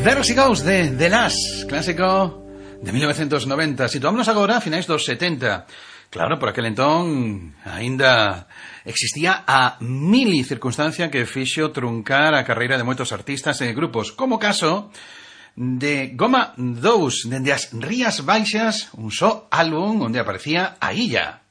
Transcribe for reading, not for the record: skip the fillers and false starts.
There She Goes de The Lash, clásico de 1990. Situámonos agora a finais dos 70. Claro, por aquel entón aínda existía a mili circunstancia que fixo truncar a carreira de moitos artistas e grupos, como o caso de Goma 2, dende as Rías Baixas, un só álbum onde aparecía a Illa.